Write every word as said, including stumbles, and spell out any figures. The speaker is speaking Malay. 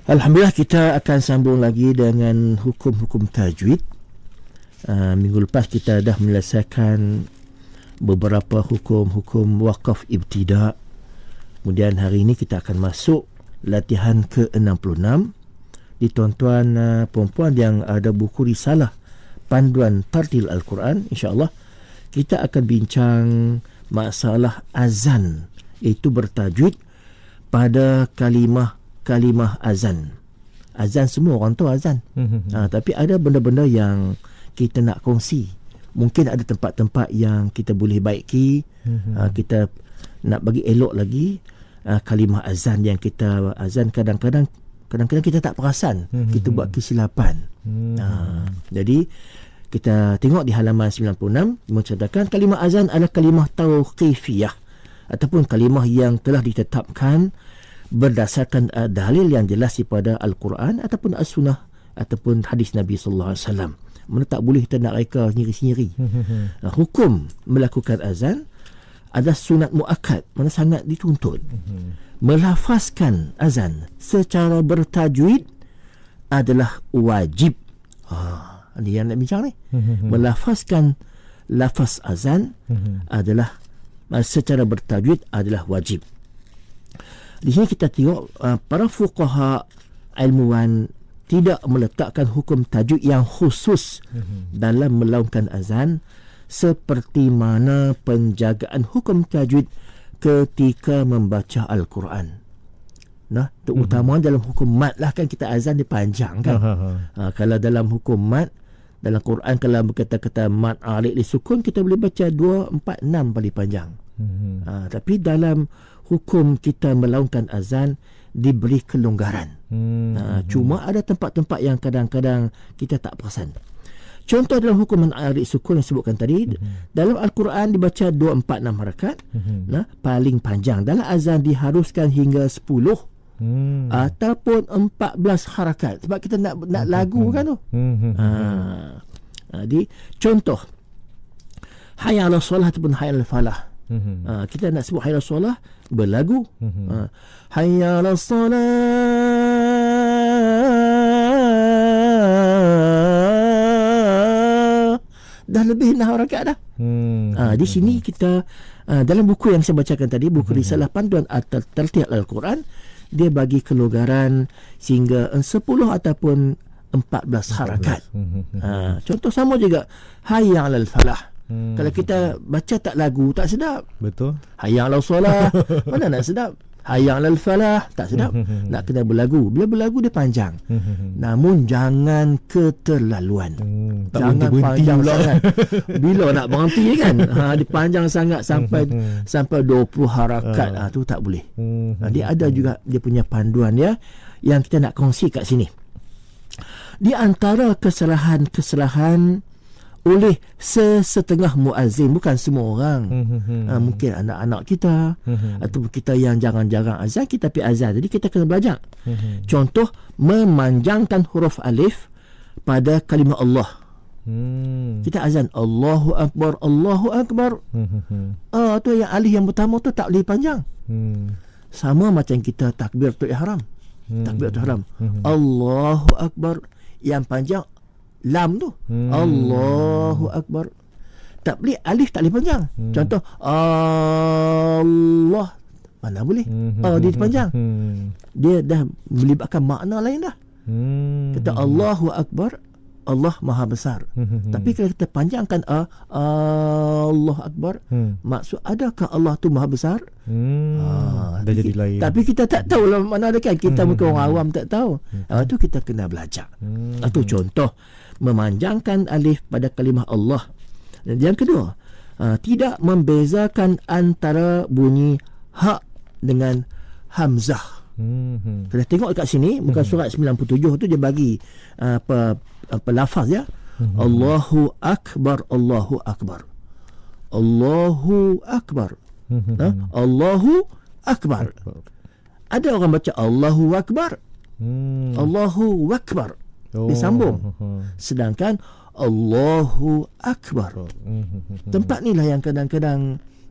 Alhamdulillah, kita akan sambung lagi dengan hukum-hukum tajwid. Uh, minggu lepas kita dah menyelesaikan beberapa hukum-hukum waqaf ibtida'. Kemudian hari ini kita akan masuk latihan ke enam puluh enam. Di tuan-tuan uh, perempuan yang ada buku risalah panduan tartil Al-Quran, insya-Allah kita akan bincang masalah azan, iaitu bertajwid pada kalimah-kalimah azan. Azan semua orang tahu azan. ha, tapi ada benda-benda yang kita nak kongsi. Mungkin ada tempat-tempat yang kita boleh baiki. ha, kita nak bagi elok lagi uh, kalimah azan yang kita azan kadang-kadang kadang-kadang kita tak perasan kita buat kesilapan. ha, jadi kita tengok di halaman sembilan puluh enam menceritakan kalimah azan adalah kalimah tauqifiyah ataupun kalimah yang telah ditetapkan berdasarkan uh, dalil yang jelas daripada Al-Quran ataupun As-Sunnah ataupun hadis Nabi sallallahu alaihi wasallam. Mana tak boleh kita nak reka sendiri-sendiri. uh, hukum melakukan azan adalah sunat muakkad, mana sangat dituntut. Melafazkan azan secara bertajwid adalah wajib. Ah, ini yang nak bincang ni. Melafazkan lafaz azan adalah secara bertajwid adalah wajib. Di sini kita tengok uh, para fuqaha ilmuwan tidak meletakkan hukum tajwid yang khusus dalam melaungkan azan seperti mana penjagaan hukum tajwid ketika membaca Al-Quran. Nah, terutama dalam hukum mat lah, kan kita azan dia panjang kan. ha, kalau dalam hukum mat dalam Quran, kalau berkata-kata mat alik li sukun, kita boleh baca dua, empat, enam paling panjang. ha, tapi dalam hukum kita melaungkan azan diberi kelonggaran. Hmm. Ha, cuma ada tempat-tempat yang kadang-kadang kita tak perasan. Contoh dalam hukum alik sukun yang sebutkan tadi, hmm. dalam Al-Quran dibaca dua, empat, enam harakat. Hmm. Nah, paling panjang. Dalam azan diharuskan hingga sepuluh hmm. ataupun empat belas harakat. Sebab kita nak nak lagu hmm. kan tu. Hmm. Ha, jadi contoh hayya 'alas solah ataupun hayya 'alal falah. Mm-hmm. Ha, kita nak sebut hayya 'alas solah berlagu. Mm-hmm. ha, hayya 'alas solah dah lebih enam rakaat dah. Mm-hmm. ha, di sini kita uh, dalam buku yang saya bacakan tadi, buku mm-hmm. risalah panduan tartil Al-Quran, dia bagi kelonggaran sehingga sepuluh ataupun empat belas harakat. Mm-hmm. ha, contoh sama juga hayya 'alal falah. Hmm. Kalau kita baca tak lagu, tak sedap. Betul. Hayya 'alas solah, mana nak sedap. Hayya 'alal falah, tak sedap. Nak kena berlagu. Bila berlagu dia panjang. Namun jangan keterlaluan. Hmm, jangan panjang sangat. Bila nak berhenti kan? Ha, dia panjang sangat sampai sampai dua puluh harakat. Ha, tu tak boleh. Ha, dia ada juga dia punya panduan ya yang kita nak kongsi kat sini. Di antara kesalahan-kesalahan oleh sesetengah muazzin, bukan semua orang. Mm-hmm. ha, mungkin anak-anak kita mm-hmm. atau kita yang jarang-jarang azan, kita pergi azan, jadi kita kena belajar. Mm-hmm. Contoh, memanjangkan huruf alif pada kalimah Allah. Mm. Kita azan Allahu Akbar, Allahu Akbar. Mm-hmm. ah, tu yang alif yang pertama tu tak boleh panjang. Mm. Sama macam kita takbir tu ihram. Mm. Takbir tu ihram. Mm-hmm. Allahu Akbar, yang panjang lam tu. Hmm. Allahu Akbar. Tak boleh, alif tak boleh panjang. Hmm. Contoh Allah, mana boleh. Hmm. Oh, dia panjang. Hmm. Dia dah melibatkan makna lain dah. Hmm. Kata Allahu Akbar, Allah Maha Besar. Hmm. Tapi kalau kita panjangkan uh, Allah Akbar, hmm. maksud adakah Allah tu Maha Besar? Hmm. Ah, dah jadi lain. Tapi kita tak tahu lah mana ada kan. Kita hmm. mungkin orang awam tak tahu. Hmm. Ah, tu kita kena belajar. Hmm. Itu contoh memanjangkan alif pada kalimah Allah. Dan yang kedua, uh, tidak membezakan antara bunyi ha dengan hamzah. Hmm. Kita tengok dekat sini, muka surat sembilan puluh tujuh tu dia bagi uh, apa apa lafaz ya. Hmm. Allahu Akbar, Allahu Akbar. Allahu Akbar. Hmm. Ha? Allahu Akbar. Ada orang baca Allahu Akbar. Hmm. Allahu Akbar. Oh. Disambung. Sedangkan Allahu Akbar. Tempat ni lah yang kadang-kadang